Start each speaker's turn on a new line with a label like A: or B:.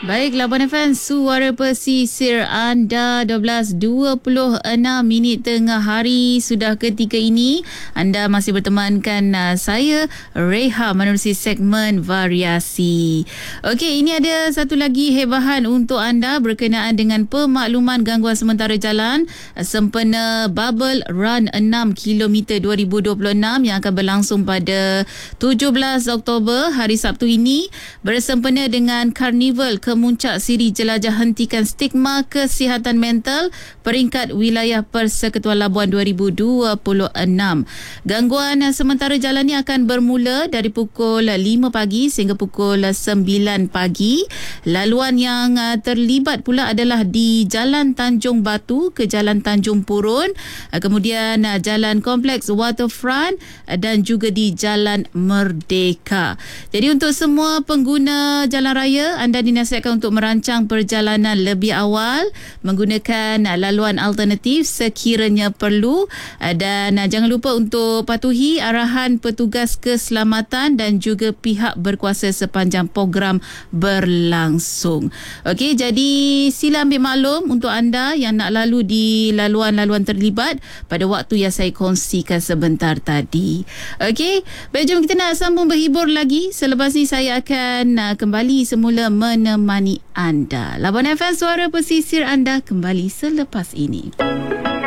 A: Baik, Labuan FM, suara pesisir anda 12.26 tengah hari sudah ketika ini. Anda masih bertemankan saya, Reha, menerusi segmen variasi. Okey, ini ada satu lagi hebahan untuk anda berkenaan dengan pemakluman gangguan sementara jalan sempena Bubble Run 6 km 2026 yang akan berlangsung pada 17 Oktober hari Sabtu ini bersempena dengan Karnival Kemuncak Siri Jelajah Hentikan Stigma Kesihatan Mental peringkat wilayah Persekutuan Labuan 2026. Gangguan sementara jalan ini akan bermula dari pukul 5 pagi sehingga pukul 9 pagi. Laluan yang terlibat pula adalah di Jalan Tanjung Batu ke Jalan Tanjung Purun, kemudian Jalan Kompleks Waterfront dan juga di Jalan Merdeka. Jadi untuk semua pengguna jalan raya, anda dinasihatkan untuk merancang perjalanan lebih awal menggunakan laluan alternatif sekiranya perlu, dan jangan lupa untuk patuhi arahan petugas keselamatan dan juga pihak berkuasa sepanjang program berlangsung. Okey, jadi sila ambil maklum untuk anda yang nak lalu di laluan-laluan terlibat pada waktu yang saya kongsikan sebentar tadi. Okey, baik, jom kita nak sambung berhibur lagi. Selepas ni saya akan kembali semula menemani anda. Labuan FM, suara pesisir anda kembali selepas ini.